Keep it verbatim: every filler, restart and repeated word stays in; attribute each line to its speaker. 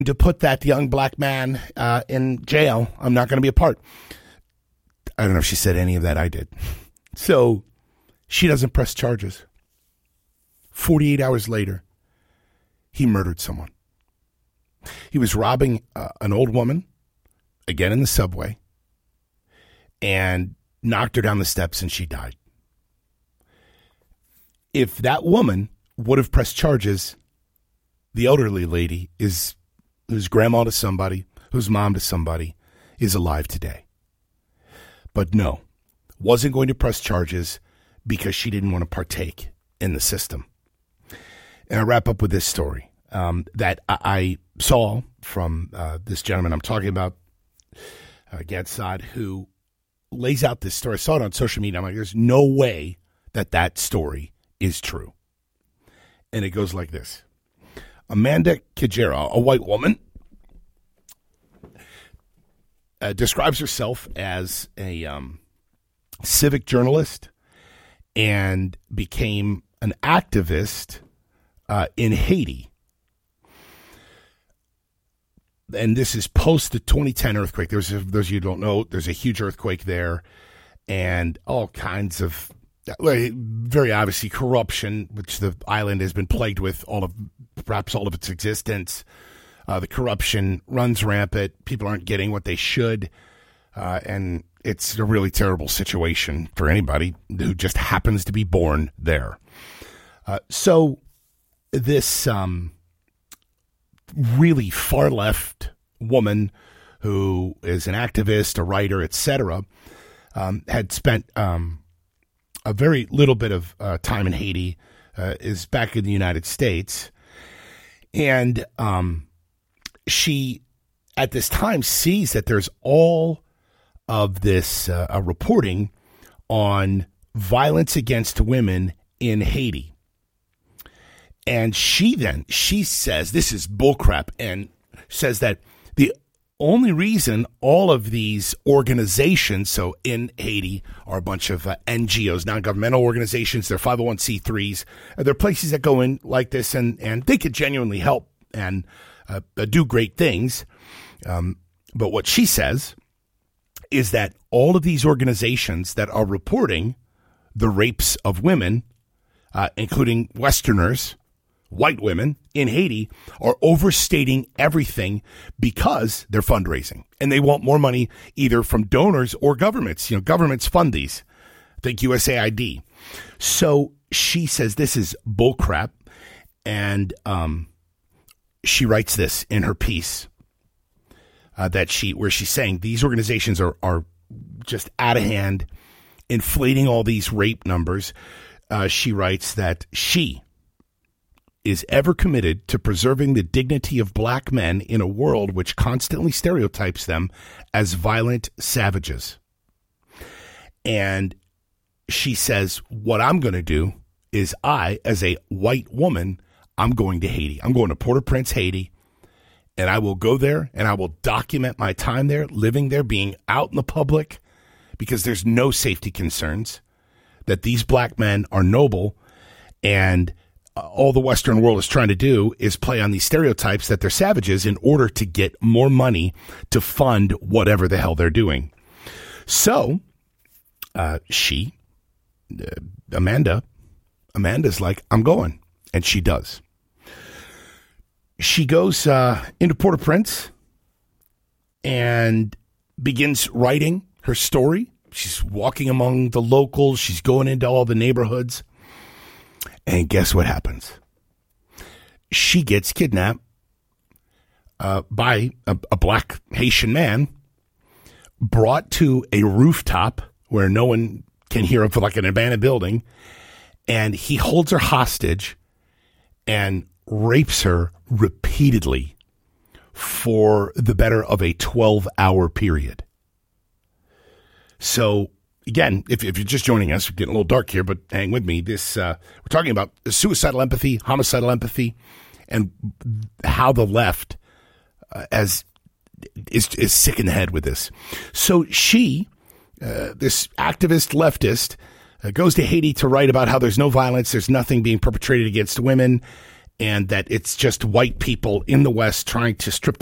Speaker 1: to put that young black man uh, in jail. I'm not going to be a part. I don't know if she said any of that. I did. So she doesn't press charges. forty-eight hours later, he murdered someone. He was robbing uh, an old woman, again in the subway, and knocked her down the steps and she died. If that woman would have pressed charges, the elderly lady is whose grandma to somebody, whose mom to somebody, is alive today. But no, wasn't going to press charges because she didn't want to partake in the system. And I wrap up with this story um, that I, I saw from uh, this gentleman I'm talking about, uh, Gad Saad, who lays out this story. I saw it on social media. I'm like, there's no way that that story is true. And it goes like this. Amanda Kijera, a white woman, uh, describes herself as a um, civic journalist and became an activist uh, in Haiti. And this is post the twenty ten earthquake. There's a, those of you who don't know, there's a huge earthquake there and all kinds of very obviously corruption, which the island has been plagued with all of perhaps all of its existence. Uh, the corruption runs rampant. People aren't getting what they should. Uh, and it's a really terrible situation for anybody who just happens to be born there. Uh, so this um, really far left woman who is an activist, a writer, et cetera, um, had spent um, a very little bit of uh, time in Haiti, uh, is back in the United States. And um, she, at this time, sees that there's all of this uh, uh, reporting on violence against women in Haiti. And she then, she says, this is bullcrap, and says that the only reason all of these organizations, so in Haiti, are a bunch of uh, N G Os, non-governmental organizations, they're five oh one c threes, they're places that go in like this, and, and they could genuinely help and uh, do great things. Um, but what she says is that all of these organizations that are reporting the rapes of women, uh, including Westerners, white women in Haiti, are overstating everything because they're fundraising and they want more money either from donors or governments. You know, governments fund these. Think U S A I D. So she says this is bullcrap, and um, she writes this in her piece uh, that she where she's saying these organizations are are just out of hand, inflating all these rape numbers. Uh, she writes that she is ever committed to preserving the dignity of black men in a world which constantly stereotypes them as violent savages. And she says, what I'm going to do is I, as a white woman, I'm going to Haiti. I'm going to Port-au-Prince, Haiti, and I will go there and I will document my time there, living there, being out in the public, because there's no safety concerns, that these black men are noble, and all the Western world is trying to do is play on these stereotypes that they're savages in order to get more money to fund whatever the hell they're doing. So uh, she, uh, Amanda, Amanda's like, I'm going. And she does. She goes uh, into Port-au-Prince and begins writing her story. She's walking among the locals. She's going into all the neighborhoods. And guess what happens? She gets kidnapped uh, by a, a black Haitian man, brought to a rooftop where no one can hear him, for like an abandoned building, and he holds her hostage and rapes her repeatedly for the better of a twelve-hour period. So, again, if, if you're just joining us, we're getting a little dark here, but hang with me. This uh, we're talking about suicidal empathy, homicidal empathy, and how the left uh, as is is sick in the head with this. So she, uh, this activist leftist, uh, goes to Haiti to write about how there's no violence, there's nothing being perpetrated against women, and that it's just white people in the West trying to strip